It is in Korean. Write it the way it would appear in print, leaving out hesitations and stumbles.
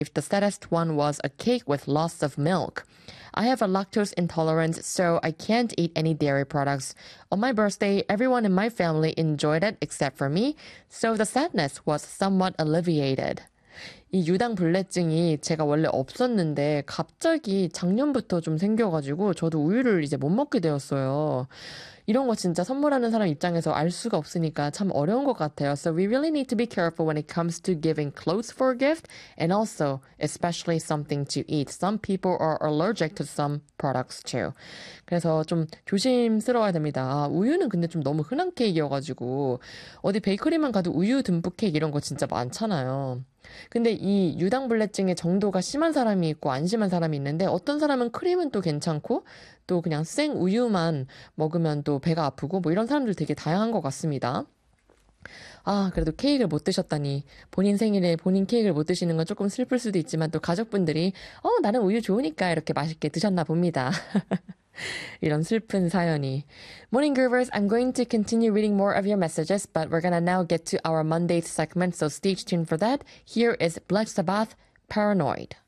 if the saddest one was a cake with lots of milk. I have a lactose intolerance, so I can't eat any dairy products. On my birthday, everyone in my family enjoyed it except for me, so the sadness was somewhat alleviated. 이 유당불내증이 제가 원래 없었는데 갑자기 작년부터 좀 생겨가지고 저도 우유를 이제 못 먹게 되었어요. 이런 거 진짜 선물하는 사람 입장에서 알 수가 없으니까 참 어려운 것 같아요. So we really need to be careful when it comes to giving clothes for a gift and also especially something to eat. Some people are allergic to some products too. 그래서 좀 조심스러워야 됩니다. 아, 우유는 근데 좀 너무 흔한 케이크여가지고 어디 베이커리만 가도 우유 듬뿍 케이크 이런 거 진짜 많잖아요. 근데 이 유당불내증의 정도가 심한 사람이 있고 안 심한 사람이 있는데 어떤 사람은 크림은 또 괜찮고 또 그냥 생 우유만 먹으면 또 배가 아프고 뭐 이런 사람들 되게 다양한 것 같습니다. 아, 그래도 케이크를 못 드셨다니 본인 생일에 본인 케이크를 못 드시는 건 조금 슬플 수도 있지만 또 가족분들이 나는 우유 좋으니까 이렇게 맛있게 드셨나 봅니다. 이런 슬픈 사연이. Morning Groovers, I'm going to continue reading more of your messages, but we're gonna now get to our Monday segment, so stay tuned for that. Here is Black Sabbath, Paranoid.